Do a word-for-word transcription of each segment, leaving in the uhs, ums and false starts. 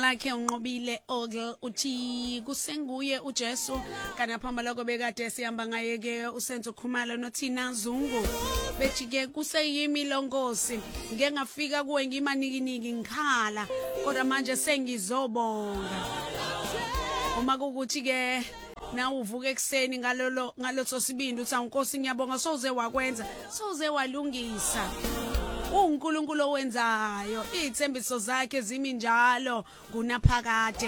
lakhe unqobile Ogle uthi kusenguye uJesu kana phamba lokho bekade sihamba ngaye ke usenzo Khumalo noThina Zungu bejike kuseyimi lonkosi ngeke ngafika kuwe ngimanikiniki ngikhala kodwa manje sengizobonga uma kukuthi ke na uvuka ekseni ngalolo ngalotso sibindi uthi unkosi ngiyabonga soze wakwenza soze walungisa uNkulunkulu owenzayo izithembiso zakhe zimi njalo kunaphakade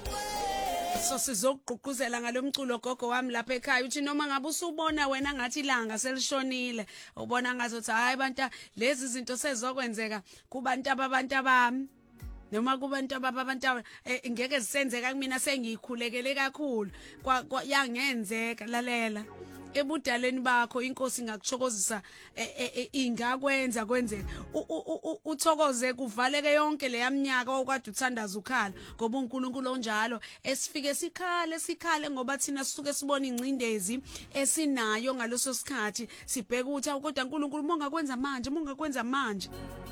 so sizogqugquzela ngalomculo gogo wami lapha ekhaya uthi noma ngabe usubona wena ngathi ilanga selishonile ubona ngazothi hayi bantu lezi zinto sezokwenzeka kubantu ababantu abami noma kubantu ababantu ngeke zisenzeka kumina sengikhulekele kakhulu yangenzeka lalela ebudaleni bakho inkosi ngakuchokozisa ingakwenza kwenzeka uthokoze kuvaleke yonke le yaminyaka okade uthandaza ukhala ngoba uNkulunkulu onjalo esifike sikhale sikhale ngoba thina sisuke sibona incindezi esinayo ngaloso sikhathi sibheka ukuthi kodwa uNkulunkulu mongakwenza manje mongakwenza manje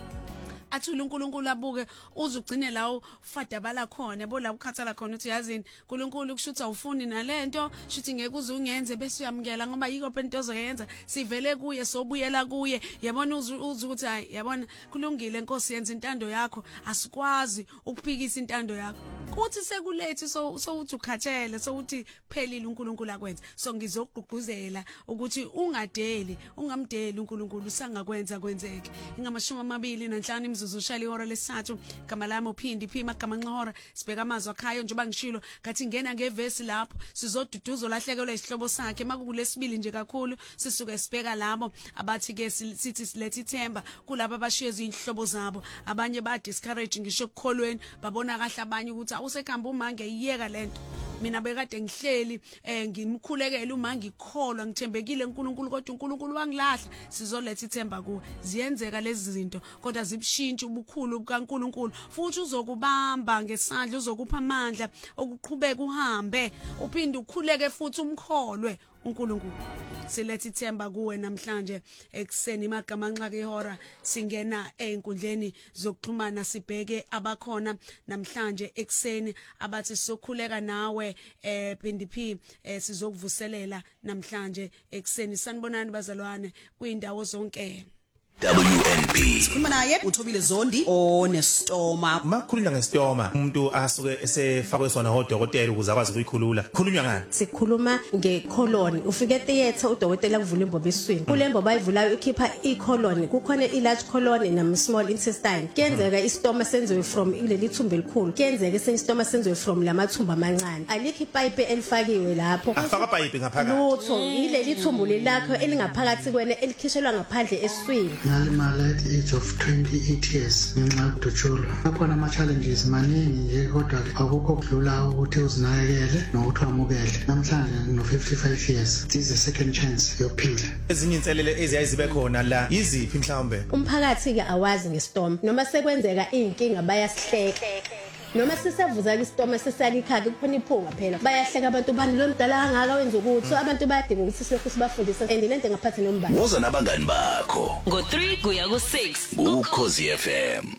athula uNkulunkulu abuke uzugcine la ufadabala khona yabo la ukhathala khona uthi yazini uNkulunkulu kushutha ufuni nalento shuthi ngeke uze ungenze bese uyamukela ngoba yiko phela ozoyenza sivele kuye sobuyela kuye yabona uze ukuthi hayi yabona kulungile Nkosi yenza intando yakho asikwazi ukuphikisa intando yakho kuthi sekulethi so uthi ukhathele so uthi phelile uNkulunkulu akwenza so ngizogqugquzela ukuthi ungadeli ungamdeli uNkulunkulu sangakwenza kwenzeke ingamashumi amabili nanhlanu imzuzu ushali ihora lesithathu igama lami uphindi phima igama nxahora sibheka amazwi akhayo njengoba ngishilo ngathi ngena ngevesi lapho sizoduduzo lahlekelwe isihlobo sakhe makulesibili nje kakhulu sisuke sibheka labo abathi ke sithi silethe ithemba kulabo abashiye izinhlobo zabo abanye ba discourage ngisho ekukholweni babona kahle abanye ukuthi awusekhamba umange iyeka lento mina bekade ngihleli eh ngimkhulekela uma ngikholwa ngithembekile uNkulunkulu kodwa uNkulunkulu wangilahla sizoletha ithemba kuwe ziyenzeka lezi zinto kodwa zibushintsha ubukhulu bukaNkulunkulu futhi uzokubamba ngesandla uzokupha amandla okuqhubeka uhambe uphinde ukhuleke futhi umkholwe uNkulunkulu silethe ithemba kuwe namhlanje ekseni magama nxaka ihora singena einkundleni zokuxhumana sibheke abakhona namhlanje ekseni abathi sokhuleka nawe eh P P eh sizokuvuselela namhlanje ekseni sanibonani bazalwane kuyindawo zonke W N P sikhuluma naye uThobile Zondi onestoma makhulula ngestoma umuntu asuke esefakwe sona hodokotela ukuze akwazi ukuyikhulula khulunywa ngani sikhuluma ngecolon ufike theater udokotela kuvula imbobo eswini kule mbobo ayivulayo ikhipha icolon kukhona ilarge colon nam small intestine kuyenzeka istoma senziwe from ileli thumba elikhulu kuyenzeka isistoma senziwe from lamathumba amancane alikho ipipe elifakiwe lapho afaka ipipe ngaphakathi lutho ileli thumbu lelakho elingaphakathi kwene elikhishelwa ngaphandle eswini ngalimala at the age of twenty-eight years ngenxa yokudutshulwa akhona ama challenges maningi nje kodwa akukho kudlula ukuthi uzinakekele nokuthi wamukele namhlanje no fifty-five years it is a second chance yokuphila ezinye inselele eziyayizibe khona la iziphi mhlawumbe umphakathi ke awazi ngestorm noma sekwenzeka inkinga bayasihleka noma sisavuza isitoma sesalikhaka kuphona iphunga phela bayahleka abantu bani lo mdala angaka wenza ukuthi so abantu bayadinga ukuthi sihloko sibafundise and lento ngaphathi nombani woza nabangani bakho ngo three kuya ku six uKhosi F M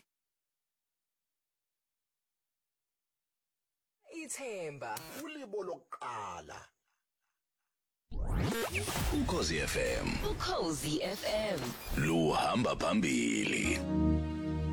ithemba ulibo lokuqala uKhosi F M uKhosi F M luhamba phambili.